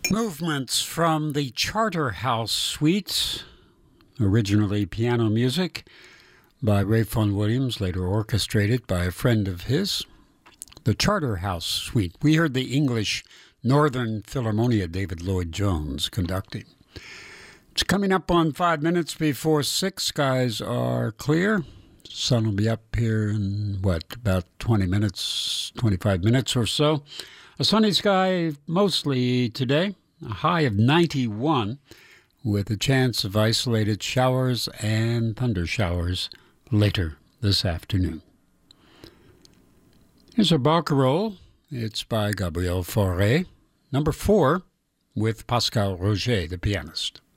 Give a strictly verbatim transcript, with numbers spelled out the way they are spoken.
Movements from the Charterhouse Suite, originally piano music by Ray Vaughan Williams, later orchestrated by a friend of his. The Charterhouse Suite. We heard the English Northern Philharmonia, David Lloyd Jones conducting. It's coming up on five minutes before six. Skies are clear. Sun will be up here in, what, about twenty minutes, twenty-five minutes or so. A sunny sky mostly today, a high of ninety-one, with a chance of isolated showers and thunder showers later this afternoon. Here's a barcarolle. It's by Gabriel Fauré, number four, with Pascal Roger, the pianist.